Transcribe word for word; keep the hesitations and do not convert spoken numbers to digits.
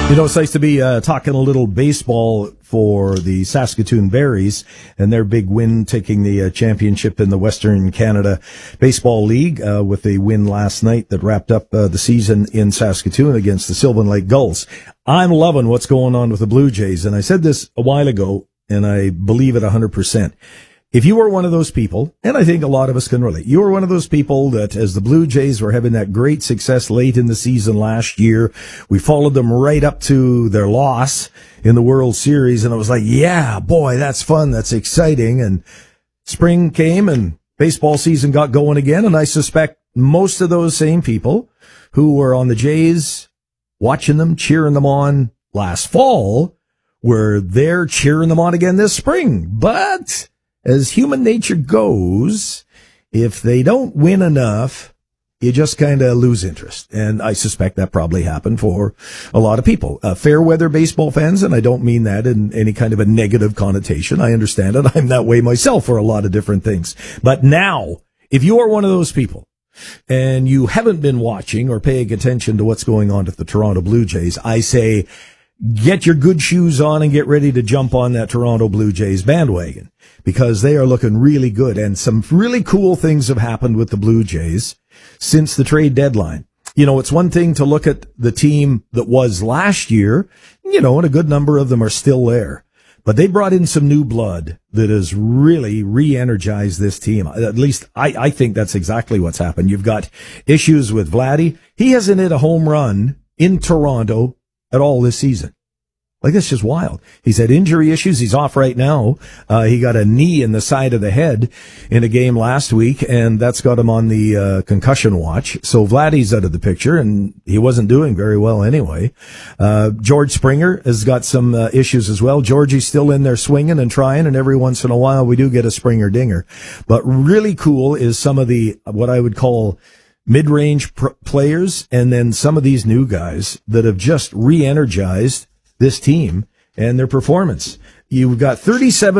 You know, it's nice to be uh, talking a little baseball for the Saskatoon Berries and their big win, taking the uh, championship in the Western Canada Baseball League uh, with a win last night that wrapped up uh, the season in Saskatoon against the Sylvan Lake Gulls. I'm loving what's going on with the Blue Jays, and I said this a while ago, and I believe it one hundred percent. If you were one of those people, and I think a lot of us can relate, you were one of those people that as the Blue Jays were having that great success late in the season last year, we followed them right up to their loss in the World Series, and it was like, yeah, boy, that's fun, that's exciting, and spring came and baseball season got going again, and I suspect most of those same people who were on the Jays, watching them, cheering them on last fall, were there cheering them on again this spring. But as human nature goes, if they don't win enough, you just kind of lose interest. And I suspect that probably happened for a lot of people. Uh, fair weather baseball fans, and I don't mean that in any kind of a negative connotation. I understand it. I'm that way myself for a lot of different things. But now, if you are one of those people, and you haven't been watching or paying attention to what's going on with the Toronto Blue Jays, I say, get your good shoes on and get ready to jump on that Toronto Blue Jays bandwagon, because they are looking really good. And some really cool things have happened with the Blue Jays since the trade deadline. You know, it's one thing to look at the team that was last year, you know, and a good number of them are still there. But they brought in some new blood that has really re-energized this team. At least I, I think that's exactly what's happened. You've got issues with Vladdy. He hasn't hit a home run in Toronto at all this season. Like, that's just wild. He's had injury issues. He's off right now. Uh, he got a knee in the side of the head in a game last week, and that's got him on the uh, concussion watch. So Vladdy's out of the picture, and he wasn't doing very well anyway. Uh, George Springer has got some uh, issues as well. Georgie's still in there swinging and trying, and every once in a while we do get a Springer dinger. But really cool is some of the, what I would call mid-range pr- players, and then some of these new guys that have just re-energized this team and their performance. You've got thirty-seven